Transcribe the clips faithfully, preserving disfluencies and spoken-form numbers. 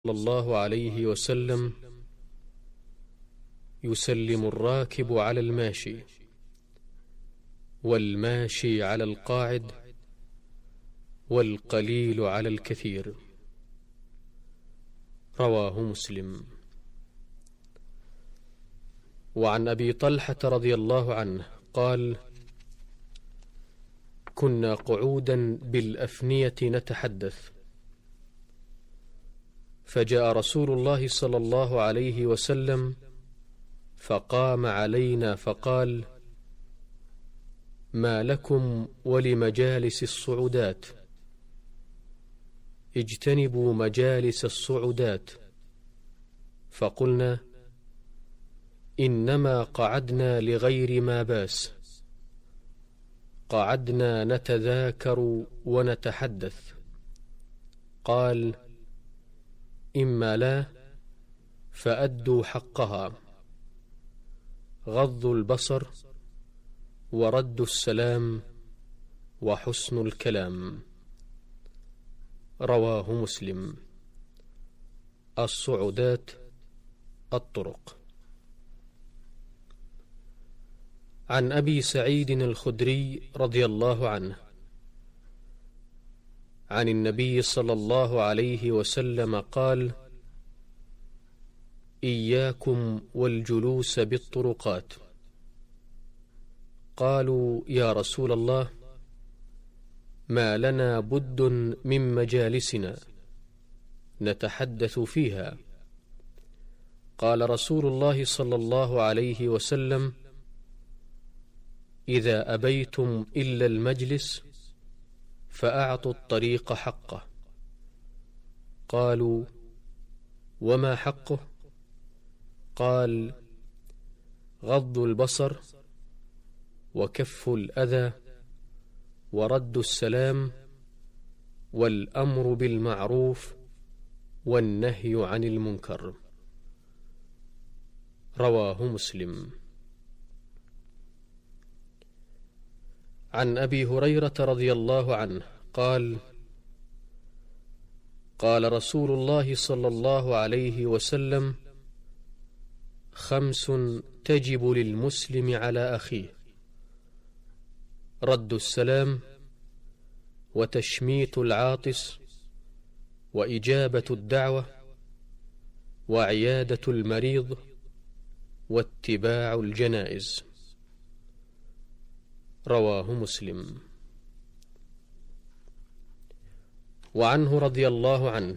صلى الله عليه وسلم: يسلم الراكب على الماشي، والماشي على القاعد، والقليل على الكثير. رواه مسلم. وعن أبي طلحة رضي الله عنه قال: كنا قعودا بالأفنية نتحدث، فجاء رسول الله صلى الله عليه وسلم فقام علينا فقال: ما لكم ولمجالس الصعودات؟ اجتنبوا مجالس الصعودات. فقلنا: إنما قعدنا لغير ما باس، قعدنا نتذاكر ونتحدث. قال: إما لا فأدوا حقها: غض البصر، ورد السلام، وحسن الكلام. رواه مسلم. الصعودات الطرق. عن أبي سعيد الخدري رضي الله عنه عن النبي صلى الله عليه وسلم قال: إياكم والجلوس بالطرقات. قالوا: يا رسول الله، ما لنا بد من مجالسنا نتحدث فيها. قال رسول الله صلى الله عليه وسلم: إذا أبيتم إلا المجلس فأعطوا الطريق حقه. قالوا: وما حقه؟ قال: غض البصر، وكف الأذى، ورد السلام، والأمر بالمعروف، والنهي عن المنكر. رواه مسلم. عن أبي هريرة رضي الله عنه قال: قال رسول الله صلى الله عليه وسلم: خمس تجب للمسلم على أخيه: رد السلام، وتشميت العاطس، وإجابة الدعوة، وعيادة المريض، واتباع الجنائز. رواه مسلم. وعنه رضي الله عنه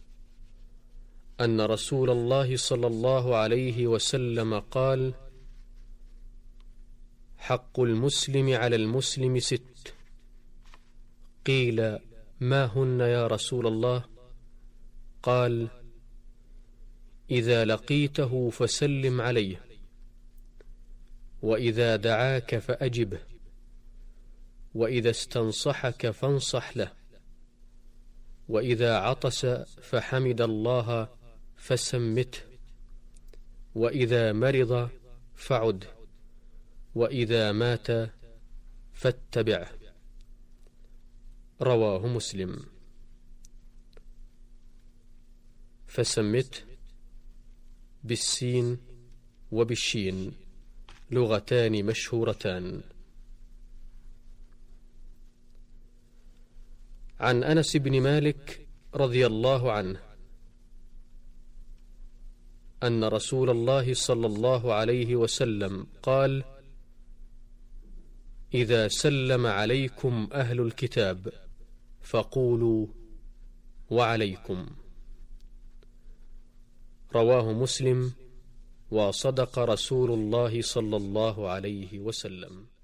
أن رسول الله صلى الله عليه وسلم قال: حق المسلم على المسلم ست. قيل: ما هن يا رسول الله؟ قال: إذا لقيته فسلم عليه، وإذا دعاك فأجبه، وإذا استنصحك فانصح له، وإذا عطس فحمد الله فسمته، وإذا مرض فعد، وإذا مات فاتبعه. رواه مسلم. فسمته بالسين وبالشين، لغتان مشهورتان. عن أنس بن مالك رضي الله عنه أن رسول الله صلى الله عليه وسلم قال: إذا سلم عليكم أهل الكتاب فقولوا: وعليكم. رواه مسلم. وصدق رسول الله صلى الله عليه وسلم.